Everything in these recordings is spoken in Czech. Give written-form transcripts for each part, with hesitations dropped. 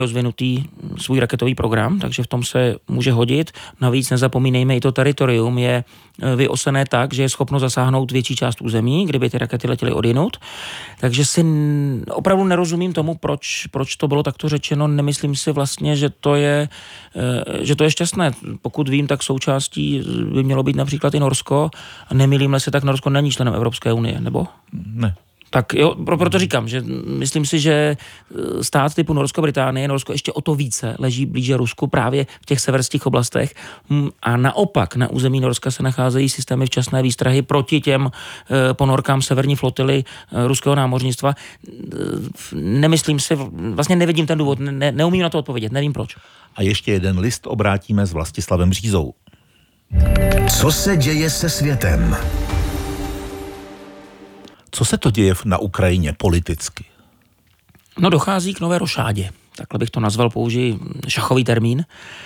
rozvinutý svůj raketový program, takže v tom se může hodit. Navíc nezapomínejme, i to teritorium je vyosené tak, že je schopno zasáhnout větší část území, kdyby ty rakety letěly odjinud. Takže si opravdu nerozumím tomu, proč to bylo takto řečeno. Nemyslím si vlastně, že to je šťastné. Pokud vím, tak součástí by mělo být například i Norsko. A nemýlím se, tak Norsko není členem Evropské unie, nebo? Ne. Tak jo, proto říkám, že myslím si, že stát typu Norsko-Británie, Norsko ještě o to více leží blíže Rusku právě v těch severských oblastech a naopak na území Norska se nacházejí systémy včasné výstrahy proti těm ponorkám severní flotily ruského námořnictva. Nemyslím si, vlastně nevidím ten důvod, neumím na to odpovědět, nevím proč. A ještě jeden list obrátíme s Vlastislavem Břízou. Co se děje se světem? Co se to děje na Ukrajině politicky? No, dochází k nové rošádě. Takhle bych to nazval, použiji šachový termín.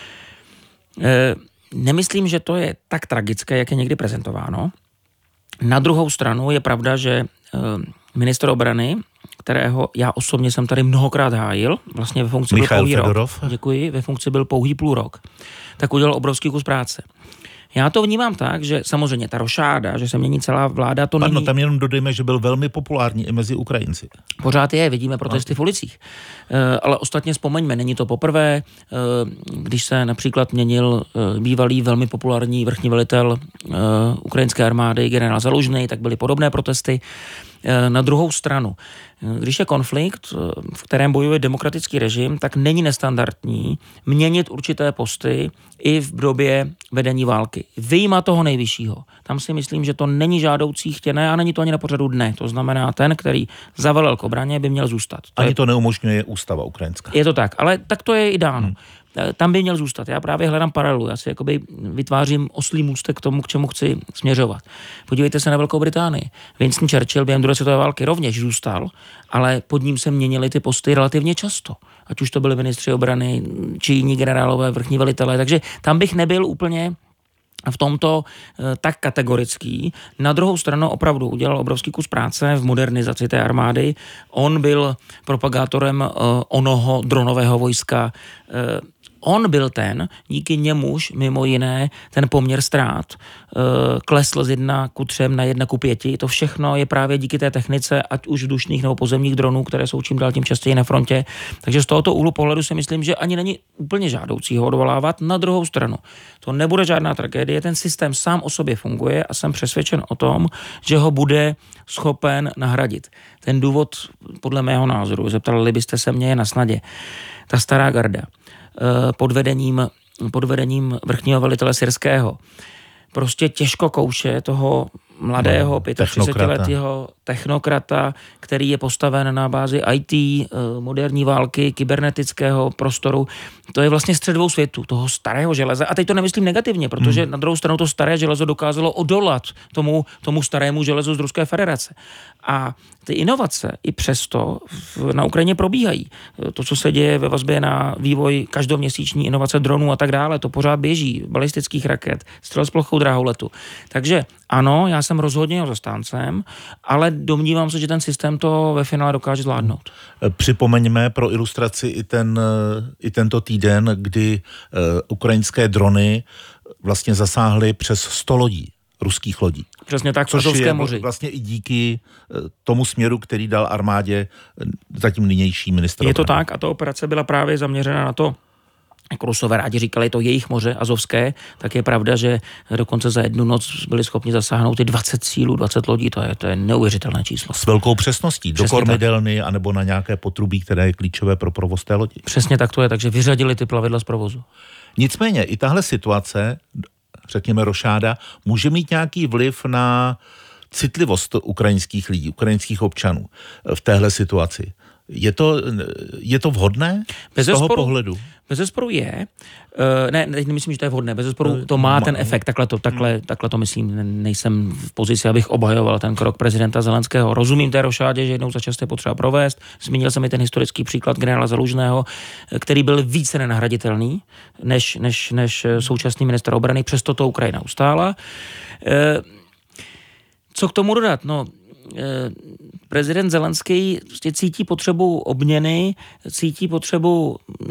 Nemyslím, že to je tak tragické, jak je někdy prezentováno. Na druhou stranu je pravda, že ministr obrany, kterého já osobně jsem tady mnohokrát hájil, vlastně ve funkci Michail byl pouhý Fedorov. rok. Děkuji, ve funkci byl pouhý půl rok. Tak udělal obrovský kus práce. Já to vnímám tak, že samozřejmě ta rošáda, že se mění celá vláda, to není... Tam jenom dodejme, že byl velmi populární i mezi Ukrajinci. Pořád vidíme protesty v ulicích. Ale ostatně vzpomeňme, není to poprvé, když se například měnil bývalý velmi populární vrchní velitel ukrajinské armády, generál Zalužný, tak byly podobné protesty. Na druhou stranu, když je konflikt, v kterém bojuje demokratický režim, tak není nestandardní měnit určité posty i v době vedení války. Vyjma toho nejvyššího. Tam si myslím, že to není žádoucí, chtěné a není to ani na pořadu dne. To znamená, ten, který zavelel k obraně, by měl zůstat. Ani to neumožňuje ústava ukrajinská. Je to tak, ale tak to je i dáno. Tam by měl zůstat. Já právě hledám paralelu. Já si jakoby vytvářím oslý můstek k tomu, k čemu chci směřovat. Podívejte se na Velkou Británii. Winston Churchill během druhé světové války rovněž zůstal, ale pod ním se měnily ty posty relativně často. Ať už to byli ministři obrany, či jiní generálové, vrchní velitelé. Takže tam bych nebyl úplně v tomto tak kategorický. Na druhou stranu opravdu udělal obrovský kus práce v modernizaci té armády. On byl propagátorem onoho dronového vojska. On byl ten, díky němuž mimo jiné ten poměr ztrát klesl z 1:3 na 1:5. To všechno je právě díky té technice, ať už vzdušných nebo pozemních dronů, které jsou čím dál tím častěji na frontě. Takže z tohoto úhlu pohledu si myslím, že ani není úplně žádoucí ho odvolávat. Na druhou stranu, to nebude žádná tragédie, ten systém sám o sobě funguje a jsem přesvědčen o tom, že ho bude schopen nahradit. Ten důvod, podle mého názoru, zeptali byste se mě, je na snadě. Ta stará garda pod vedením vrchního velitele Syrského prostě těžko kouše toho mladého 35letého technokrata, který je postaven na bázi IT, moderní války, kybernetického prostoru. To je vlastně střed dvou světů, toho starého železa. A teď to nemyslím negativně, protože na druhou stranu to staré železo dokázalo odolat tomu starému železu z Ruské federace. A ty inovace i přesto na Ukrajině probíhají. To, co se děje ve vazbě na vývoj každoměsíční inovace dronů a tak dále, to pořád běží, balistických raket, střel s plochou dráhou letu. Takže ano, já jsem rozhodně jeho zastáncem, ale domnívám se, že ten systém to ve finále dokáže zvládnout. Připomeňme pro ilustraci i tento týden, kdy ukrajinské drony vlastně zasáhly přes 100 lodí, ruských lodí. Přesně tak, v Azovské moři. Vlastně i díky tomu směru, který dal armádě zatím nynější ministr. Je to tak a ta operace byla právě zaměřena na to, jako Rusové rádi říkali, to jejich moře azovské, tak je pravda, že dokonce za jednu noc byli schopni zasáhnout i 20 cílů, 20 lodí, to je neuvěřitelné číslo. S velkou přesností, do kormidelny anebo na nějaké potrubí, které je klíčové pro provoz té lodi. Přesně tak to je, takže vyřadili ty plavidla z provozu. Nicméně i tahle situace, řekněme rošáda, může mít nějaký vliv na citlivost ukrajinských lidí, ukrajinských občanů v téhle situaci. Je to vhodné z toho pohledu? Bezesporu je. Ne, nemyslím, že to je vhodné. Bezesporu to má ten efekt. Takhle to myslím. Nejsem v pozici, abych obhajoval ten krok prezidenta Zelenského. Rozumím té rošádě, že jednou za čas je potřeba provést. Zmínil jsem i ten historický příklad generála Zalužného, který byl více nenahraditelný než současný ministr obrany. Přesto to Ukrajina ustála. Co k tomu dodat? No, prezident Zelenský cítí potřebu obměny, cítí potřebu